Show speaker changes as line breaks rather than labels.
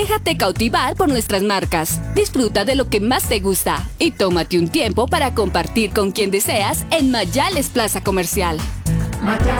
Déjate cautivar por nuestras marcas. Disfruta de lo que más te gusta y tómate un tiempo para compartir con quien deseas en Mayales Plaza Comercial.